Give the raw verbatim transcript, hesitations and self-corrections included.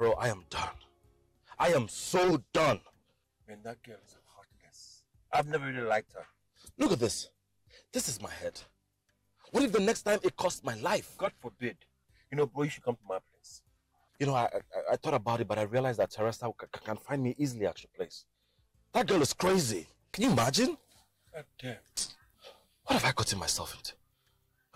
Bro, I am done. I am so done. Man, that girl is heartless. I've never really liked her. Look at this. This is my head. What if the next time it costs my life? God forbid. You know, bro, you should come to my place. You know, I, I, I thought about it, but I realized that Teresa can find me easily at your place. That girl is crazy. Can you imagine? God damn. What have I gotten myself into?